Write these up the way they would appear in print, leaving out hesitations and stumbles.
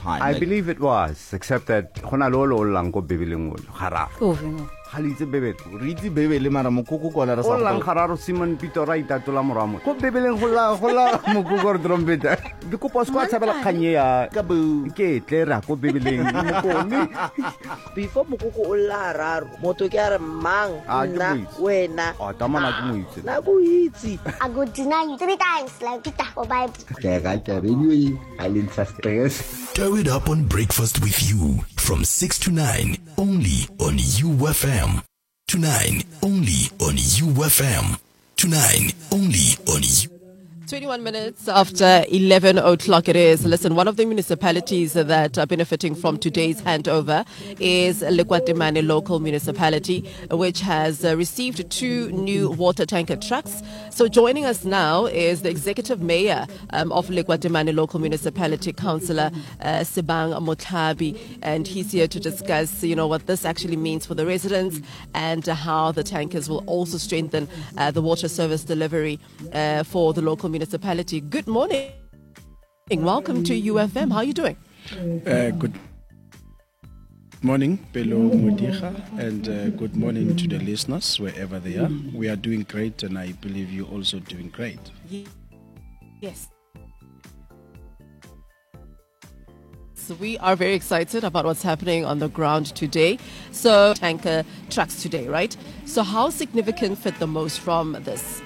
time? I believe it was, except that hona lo lo lang ko Bebeleng hararo. Halitse Bebele. Riti Bebele mara mokoko kwa la O lang hararo Simon Pito Raita to la moramo. Ko Bebeleng hola mokoko trompeta. Di ko pos ko tsabela khanye ya ka bu ke tlera ko Bebeleng mokone. Before mokoko o la hararo motho ke a re mang nna wena tamana ke moitse. na go itse I go deny you 3 times like Peter or Bible. Stir it up on Breakfast with You from 6 to 9 only on UFM. To 9 only on UFM. To 9 only on 21 minutes after 11 o'clock it is. Listen, one of the municipalities that are benefiting from today's handover is Lekwatemane Local Municipality, which has received 2 new water tanker trucks. So joining us now is the Executive Mayor of Lekwatemane Local Municipality, Councillor Sibang Motlabi, and he's here to discuss, what this actually means for the residents and how the tankers will also strengthen the water service delivery for the local municipality. Good morning. Welcome to UFM. How are you doing? Good morning, Pelo Modiha, and good morning to the listeners wherever they are. We are doing great, and I believe you're also doing great. Yes. So we are very excited about what's happening on the ground today. So tanker trucks today, right? So how significant fit the most from this?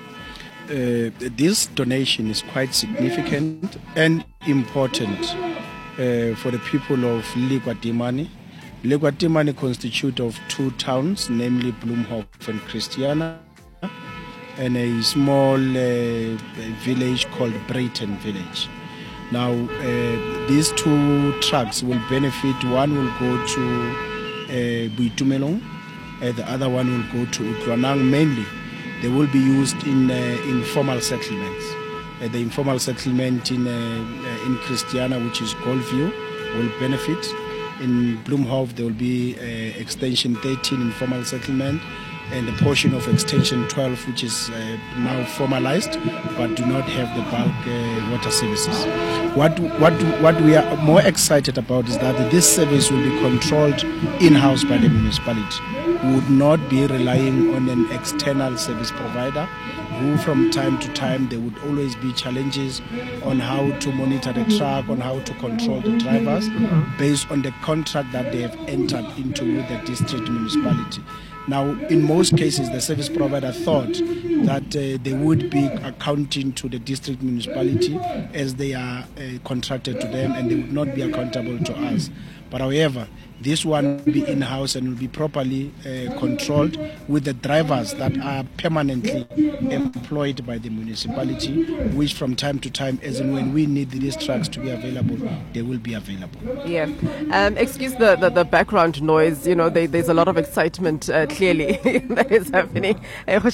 This donation is quite significant and important for the people of Lekwatemane. Lekwatemane constitutes of 2 towns, namely Bloemhof and Christiana, and a small village called Brayton Village. Now, these 2 trucks will benefit. One will go to Boitumelong, the other one will go to Utlwanang mainly. They will be used in informal settlements. The informal settlement in Christiana, which is Goldview, will benefit. In Bloemhof, there will be Extension 13 informal settlement, and a portion of Extension 12, which is now formalized, but do not have the bulk water services. What we are more excited about is that this service will be controlled in-house by the municipality. We would not be relying on an external service provider who from time to time there would always be challenges on how to monitor the truck, on how to control the drivers based on the contract that they have entered into with the district municipality. Now, in most cases, the service provider thought that they would be accounting to the district municipality as they are contracted to them, and they would not be accountable to us. But however, this one will be in-house and will be properly controlled with the drivers that are permanently employed by the municipality, which from time to time, as and when we need these trucks to be available, they will be available. Yeah. Excuse the background noise. There's a lot of excitement clearly that is happening.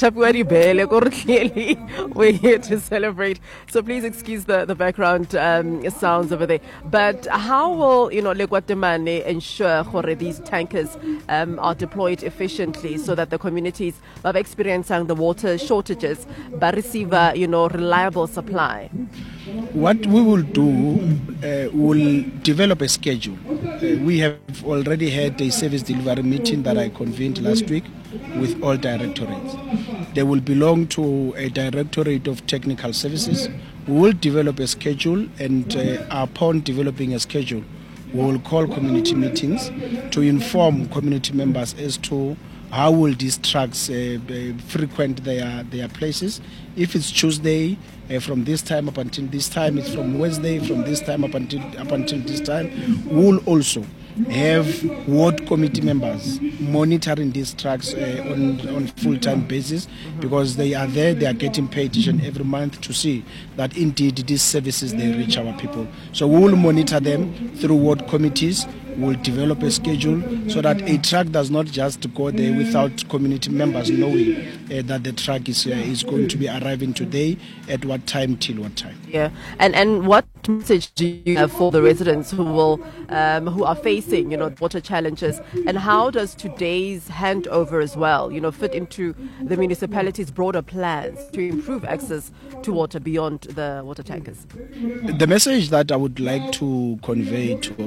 Clearly, we're here to celebrate. So please excuse the background sounds over there. But how will Lekwatemane ensure these tankers are deployed efficiently so that the communities are experiencing the water shortages but receive reliable supply? What we will do, we'll develop a schedule. We have already had a service delivery meeting that I convened last week with all directorates. They will belong to a directorate of technical services. We will develop a schedule, and upon developing a schedule, we will call community meetings to inform community members as to how will these trucks frequent their places. If it's Tuesday, from this time up until this time, it's from Wednesday, from this time up until this time. We will also have ward committee members monitoring these trucks on full-time basis, because they are there, they are getting paid each and every month to see that indeed these services, they reach our people. So we will monitor them through ward committees. We'll develop a schedule so that a truck does not just go there without community members knowing that the truck is going to be arriving today at what time till what time. Yeah, and what message do you have for the residents who are facing water challenges, and how does today's handover as well fit into the municipality's broader plans to improve access to water beyond the water tankers? The message that I would like to convey to